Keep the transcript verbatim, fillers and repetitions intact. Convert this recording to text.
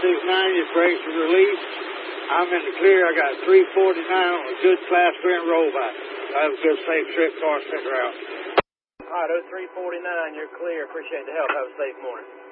six nine, your brakes are released. I'm in the clear. I got three forty-nine on a good class sprint rollback. I have a good safe trip. Car sticker out. All right, oh three forty-nine, you're clear. Appreciate the help. Have a safe morning.